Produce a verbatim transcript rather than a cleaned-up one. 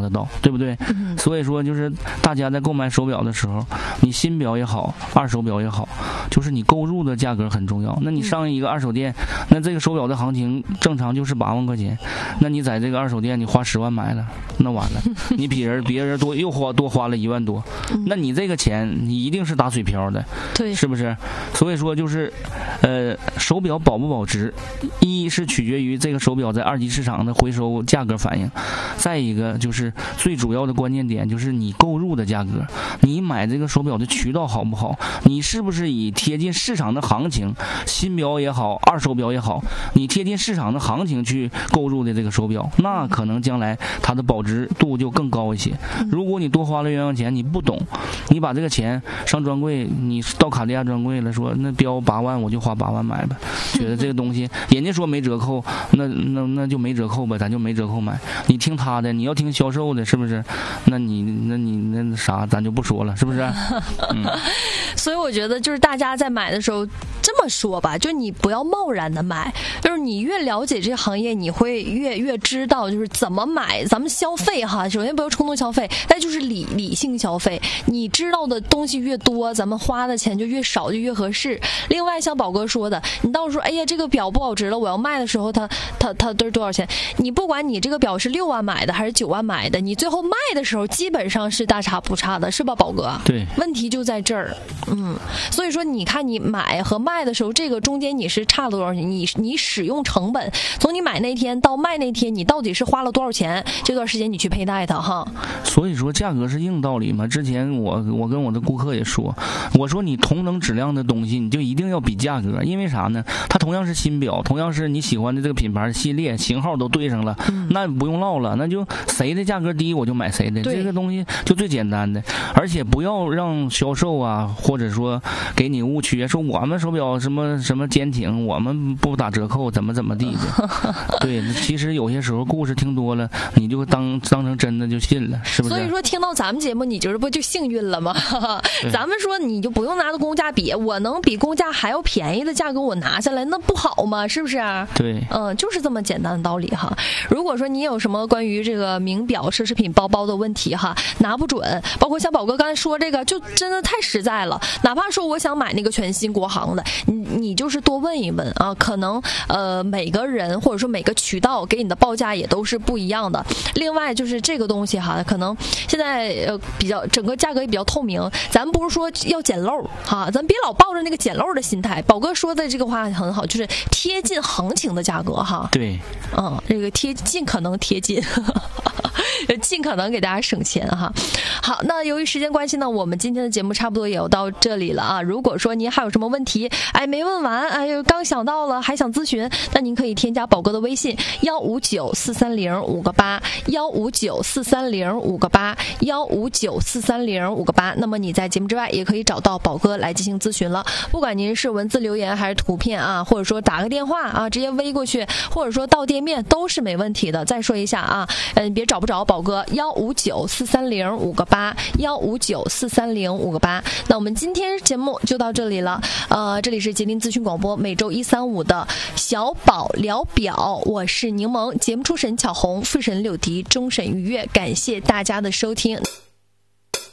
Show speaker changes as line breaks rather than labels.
到，对不对？嗯、所以说就是大家在购买手表的时候，你新表也好，二手表也好，就是你购入的价格很重要。那你上一个二手店，那这个手表的行情正常就是八万块钱，那你在这个二手店你花十万买了，那完了，你比人别人多又花多花了一万多，那你这个钱你一定是打水漂的，
对，
是不是？所以说就是，呃，手表保不保值，一是取决于这个手表在二级市场的回收价格反应，再一个就是最主要的关键点就是你购入的价格，你买这个手表的渠道好不好，你是不是以贴近市场的行情，新表也好，二手表也好，你贴近市场的行情去购入的这个手表，那可能将来它的保值度就更高一些。如果你多花了冤枉钱，你不懂，你把这个钱上专柜，你到卡地亚专柜了，说那标八万我就花八万买吧，觉得这个东西人家说没折扣，那那那就没折扣吧，咱就没折扣买。你听他的，你要听销售的，是不是？那你那你那啥，咱就不说了，是不是？嗯。
所以我觉得就是大家在买的时候这么说吧，就你不要贸然的买，就是你越了解这个行业，你会越越知道就是怎么买。咱们消费哈，首先不要冲动消费，但就是理理性消费。你知道的东西越多，咱们花的钱就越少，就越合适。另外像宝哥说的，你到时候哎呀这个表不保值了，我要卖的时候它它它都是多少钱？你不管你这个表是六万买的还是九万买的，你最后卖的时候基本上是大差不差的，是吧，宝哥？
对，
问题就在这儿。嗯，所以说你看你买和卖的时候，这个中间你是差了多少钱？你你使用成本，从你买那天到卖那天，你到底是花了多少钱？这段时间你去佩戴它哈。
所以说价格是硬道理嘛。之前我我跟我的顾客也说，我说你同等质量的东西，你就一定要比价格，因为啥呢？它同样是新表，同样是你喜欢的这个品牌系列型号都对上了，嗯、那不用唠了，那就谁的价格低我就买谁的，这个东西就最简单的。而且不要让销售啊，或者说给你误区，说我们手表什么什么坚挺，我们不打折扣，怎么怎么地的。对，其实有些时候故事听多了，你就当当成真的就信了，是不是？
所以说听到咱们节目，你就是不就幸运了吗？咱们说你就不用拿着公价比，我能比公价还要便宜的价格我拿下来，那不好吗？是不是？
对，
嗯，就是这么简单的道理哈。如果说你有什么关于这个名表、奢侈品、包包的问题哈，拿不准，包括像宝哥刚才说这个，就真的太实在了。哪怕说我想买那个全新国行的，你你就是多问一问啊，可能呃每个人或者说每个渠道给你的报价也都是不一样的。另外就是这个东西哈，可能现在呃比较整个价格也比较透明，咱们不是说要捡漏哈，咱别老抱着那个捡漏的心态。宝哥说的这个话很好，就是贴近行情的价格哈。
对，
嗯，这个贴尽可能贴近。尽可能给大家省钱哈。好，那由于时间关系呢，我们今天的节目差不多也要到这里了啊。如果说您还有什么问题，哎没问完，哎呦刚想到了还想咨询，那您可以添加宝哥的微信幺五九四三零五个八幺五九四三零五个八幺五九四三零五个八。那么你在节目之外也可以找到宝哥来进行咨询了。不管您是文字留言还是图片啊，或者说打个电话啊，直接微过去，或者说到店面都是没问题的。再说一下啊，嗯，别找不着宝哥幺五九四三零五个八幺五九四三零五个八。那我们今天节目就到这里了，呃，这里是吉林咨询广播，每周一三五的小宝聊表，我是柠檬，节目初审巧红，复审柳迪，终审愉悦，感谢大家的收听。